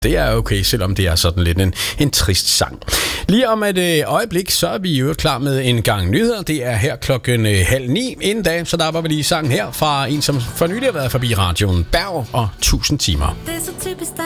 Det er okay, selvom det er sådan lidt en trist sang. Lige om et øjeblik, så er vi jo klar med en gang nyheder. Det er her 8:30. Inden da, så der var vi lige sang her fra en, som for nylig har været forbi radioen. Berg og 1000 timer.